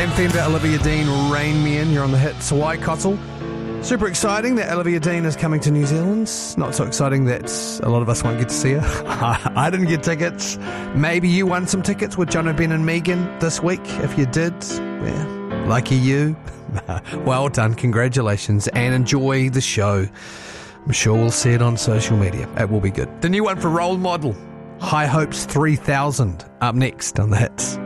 Anthem to Olivia Dean, Rain Me In. You're on the hit Sawai Kottle. Super exciting that Olivia Dean is coming to New Zealand. Not so exciting that a lot of us won't get to see her. I didn't get tickets. Maybe you won some tickets with Jono, Ben and Megan this week. If you did, well, lucky you. Well done, congratulations, and enjoy the show. I'm sure we'll see it on social media. It will be good. The new one for Role Model, High Hopes 3000, up next on the hits.